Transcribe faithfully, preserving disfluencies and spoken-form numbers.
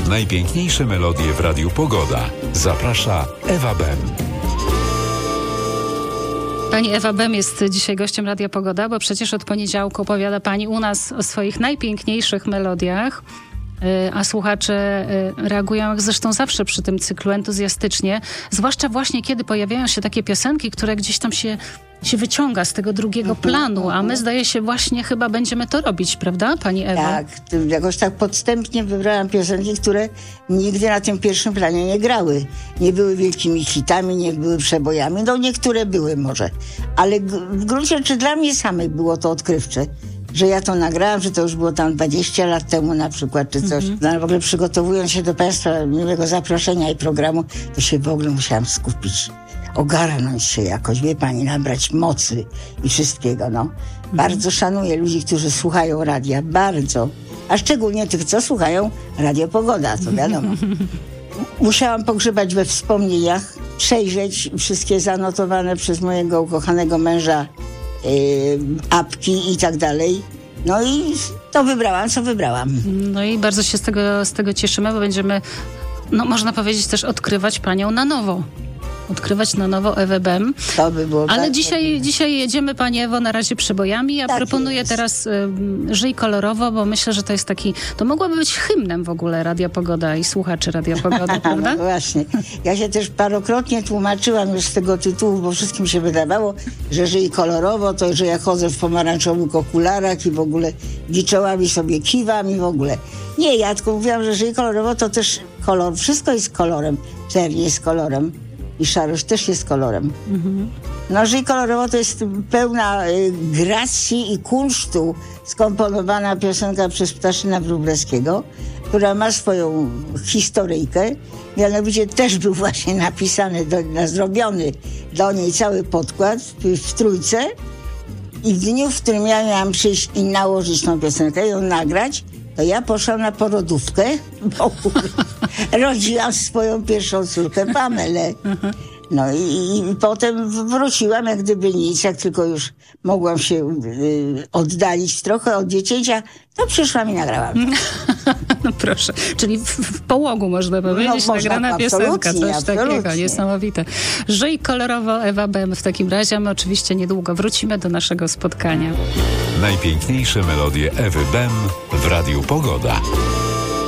Najpiękniejsze melodie w Radiu Pogoda. Zaprasza Ewa Bem. Pani Ewa Bem jest dzisiaj gościem Radia Pogoda, bo przecież od poniedziałku opowiada Pani u nas o swoich najpiękniejszych melodiach, a słuchacze reagują, jak zresztą zawsze przy tym cyklu, entuzjastycznie, zwłaszcza właśnie kiedy pojawiają się takie piosenki, które gdzieś tam się, się wyciąga z tego drugiego uh-huh, planu, uh-huh. a my zdaje się właśnie chyba będziemy to robić, prawda, Pani Ewa? Tak, jakoś tak podstępnie wybrałam piosenki, które nigdy na tym pierwszym planie nie grały. Nie były wielkimi hitami, nie były przebojami, no niektóre były może, ale w gruncie czy dla mnie samej było to odkrywcze, że ja to nagrałam, że to już było tam dwadzieścia lat temu na przykład, czy coś. Mm-hmm. No, ale w ogóle przygotowując się do Państwa miłego zaproszenia i programu, to się w ogóle musiałam skupić, ogarnąć się jakoś, wie Pani, nabrać mocy i wszystkiego, no. Mm-hmm. Bardzo szanuję ludzi, którzy słuchają radia, bardzo. A szczególnie tych, co słuchają Radio Pogoda, to wiadomo. Musiałam pogrzebać we wspomnieniach, przejrzeć wszystkie zanotowane przez mojego ukochanego męża Yy, apki i tak dalej. No i to wybrałam, co wybrałam. No i bardzo się z tego, z tego cieszymy, bo będziemy, no można powiedzieć, też odkrywać Panią na nowo. Odkrywać na nowo Ewę Bem. To by było Ale bardzo... dzisiaj, dzisiaj jedziemy, Pani Ewo, na razie przebojami. Ja tak proponuję jest. teraz y, Żyj kolorowo, bo myślę, że to jest taki... To mogłoby być hymnem w ogóle Radia Pogoda i słuchaczy Radia Pogoda, prawda? No właśnie. Ja się też parokrotnie tłumaczyłam już z tego tytułu, bo wszystkim się wydawało, że Żyj kolorowo to, że ja chodzę w pomarańczowych okularach i w ogóle giczołami sobie kiwam i w ogóle. Nie, ja tylko mówiłam, że Żyj kolorowo to też kolor. Wszystko jest kolorem. Czerń jest kolorem. I szarość też jest kolorem. Mhm. No, Żyj kolorowo to jest pełna y, gracji i kunsztu skomponowana piosenka przez Ptaszyna Wróblewskiego, która ma swoją historyjkę. Mianowicie też był właśnie napisany, do, na, zrobiony do niej cały podkład w, w trójce i w dniu, w którym ja miałam przyjść i nałożyć tą piosenkę, ją nagrać, to ja poszłam na porodówkę, bo rodziłam swoją pierwszą córkę, Pamelę. No i, i potem wróciłam, jak gdyby nic, jak tylko już mogłam się y, oddalić trochę od dziecięcia, to przyszłam i nagrałam. No proszę, czyli w, w połogu można powiedzieć, no, nagrana można, piosenka, coś takiego, niesamowite. Żyj kolorowo, Ewa Bem w takim razie, my oczywiście niedługo wrócimy do naszego spotkania. Najpiękniejsze melodie Ewy Bem w Radiu Pogoda.